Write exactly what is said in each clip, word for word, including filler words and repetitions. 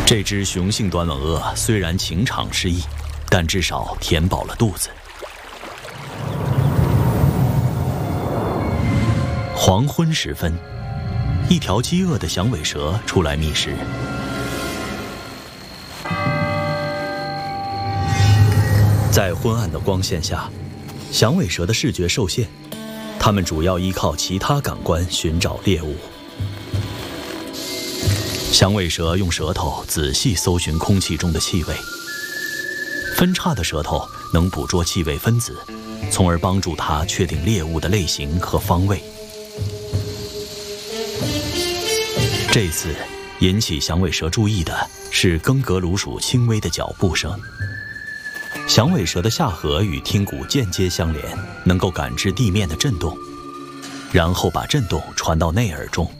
这只雄性短吻鳄虽然情场失意，但至少填饱了肚子。黄昏时分，一条饥饿的响尾蛇出来觅食。在昏暗的光线下，响尾蛇的视觉受限，它们主要依靠其他感官寻找猎物。响尾蛇用舌头仔细搜寻空气中的气味，分叉的舌头能捕捉气味分子，从而帮助它确定猎物的类型和方位。这次引起响尾蛇注意的是更革鲁鼠轻微的脚步声。响尾蛇的下颌与听骨间接相连，能够感知地面的震动，然后把震动传到内耳中。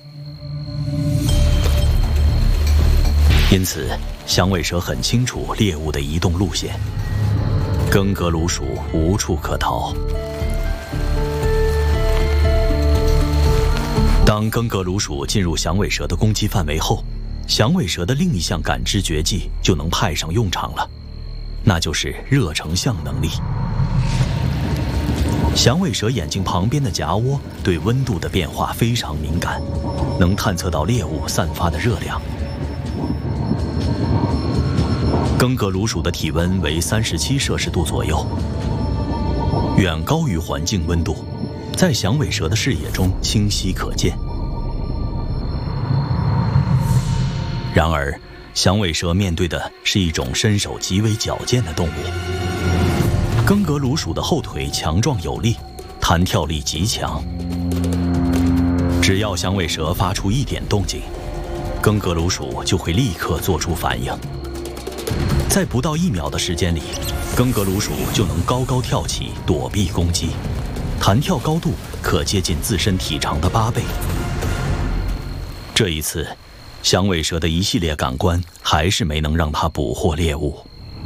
因此，响尾蛇很清楚猎物的移动路线，更革鲁鼠无处可逃。当更革鲁鼠进入响尾蛇的攻击范围后，响尾蛇的另一项感知绝技就能派上用场了，那就是热成像能力。响尾蛇眼睛旁边的颊窝对温度的变化非常敏感，能探测到猎物散发的热量。更革鲁鼠的体温为三十七摄氏度左右，远高于环境温度，在响尾蛇的视野中清晰可见。然而，响尾蛇面对的是一种身手极为矫健的动物。更革鲁鼠的后腿强壮有力，弹跳力极强。只要响尾蛇发出一点动静，更革鲁鼠就会立刻做出反应。在不到一秒的时间里，更革鲁鼠就能高高跳起躲避攻击，弹跳高度可接近自身体长的八倍。这一次，响尾蛇的一系列感官还是没能让它捕获猎物。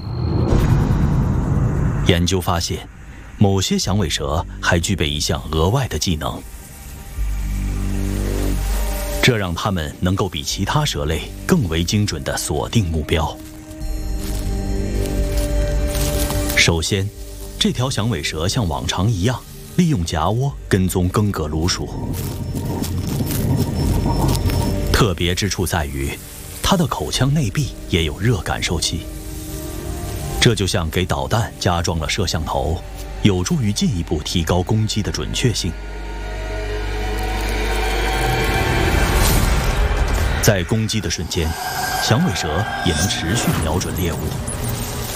研究发现，某些响尾蛇还具备一项额外的技能，这让它们能够比其他蛇类更为精准地锁定目标。首先，这条响尾蛇像往常一样，利用颊窝跟踪更革鲁鼠。特别之处在于，它的口腔内壁也有热感受器，这就像给导弹加装了摄像头，有助于进一步提高攻击的准确性。在攻击的瞬间，响尾蛇也能持续瞄准猎物。